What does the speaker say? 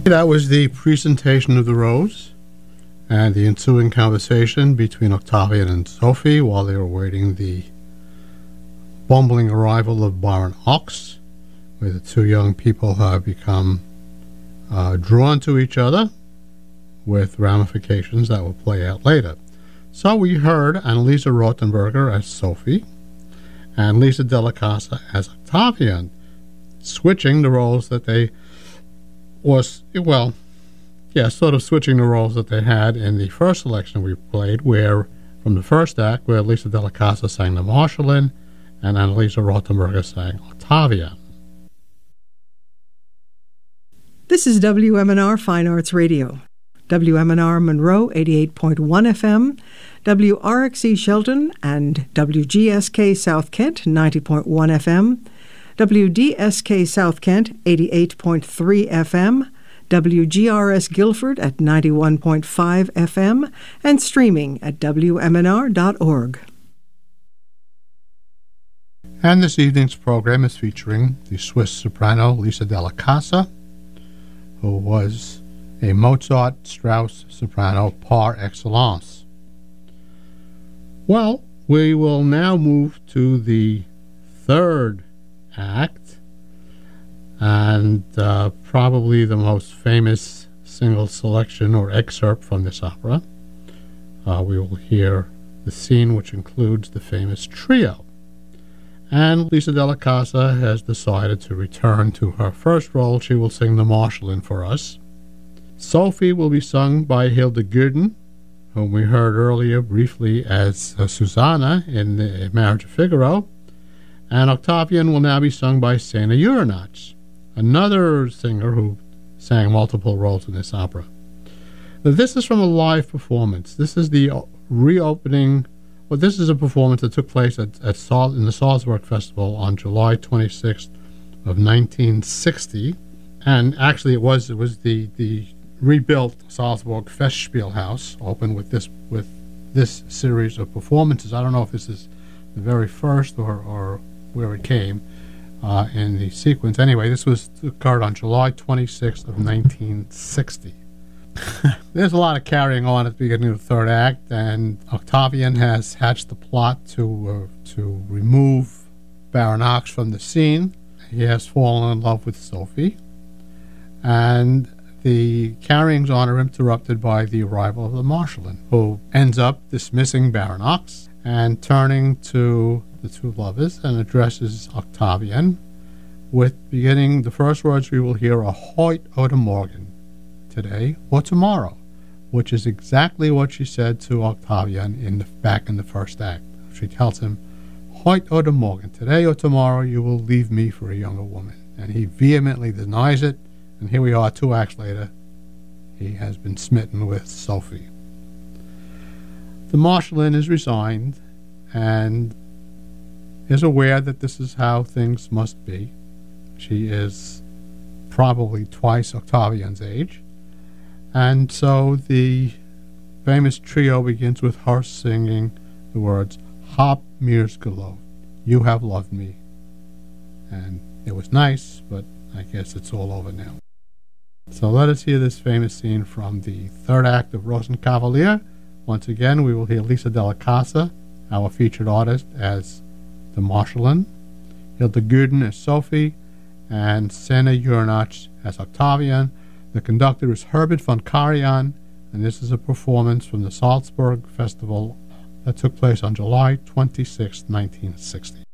That was the presentation of the Rose and the ensuing conversation between Octavian and Sophie while they were waiting the bumbling arrival of Baron Ox, where the two young people have become drawn to each other with ramifications that will play out later. So we heard Annalisa Rothenberger as Sophie and Lisa Della Casa as Octavian, switching the roles that they sort of switching the roles that they had in the first selection we played, where from the first act, where Lisa Della Casa sang the Marschallin and Annalisa Rothenberger sang Octavian. This is WMNR Fine Arts Radio. WMNR Monroe 88.1 FM, WRXE Shelton and WGSK South Kent 90.1 FM, WDSK South Kent 88.3 FM, WGRS Guilford at 91.5 FM, and streaming at WMNR.org. And this evening's program is featuring the Swiss soprano Lisa Della Casa, who was a Mozart-Strauss soprano par excellence. Well, we will now move to the third act, and probably the most famous single selection or excerpt from this opera. We will hear the scene which includes the famous trio. And Lisa Della Casa has decided to return to her first role. She will sing the Marschallin for us. Sophie will be sung by Hilda Gurdon, whom we heard earlier briefly as Susanna in the Marriage of Figaro. And Octavian will now be sung by Sena Uranach, another singer who sang multiple roles in this opera. Now, this is from a live performance. This is the reopening. Well, this is a performance that took place in the Salzburg Festival on July 26th of 1960. And actually it was the rebuilt Salzburg Festspielhaus opened with this series of performances. I don't know if this is the very first or where it came in the sequence. Anyway, this occurred on July 26th of 1960. There's a lot of carrying on at the beginning of the third act, and Octavian has hatched the plot to remove Baron Ox from the scene. He has fallen in love with Sophie, and the carryings on are interrupted by the arrival of the Marschallin, who ends up dismissing Baron Ox and turning to the two lovers and addresses Octavian with beginning the first words we will hear are "Heut oder morgen," today or tomorrow, which is exactly what she said to Octavian back in the first act. She tells him, "Heut oder morgen," today or tomorrow you will leave me for a younger woman. And he vehemently denies it, and here we are 2 acts later. He has been smitten with Sophie. The Marschallin is resigned and is aware that this is how things must be. She is probably twice Octavian's age. And so the famous trio begins with her singing the words, "Hab mir's gelobt," you have loved me. And it was nice, but I guess it's all over now. So let us hear this famous scene from the third act of Rosenkavalier. Once again, we will hear Lisa Della Casa, our featured artist, as the Marschallin, Hilda Gurdon as Sophie, and Sena Uranach as Octavian. The conductor is Herbert von Karajan, and this is a performance from the Salzburg Festival that took place on July 26, 1960.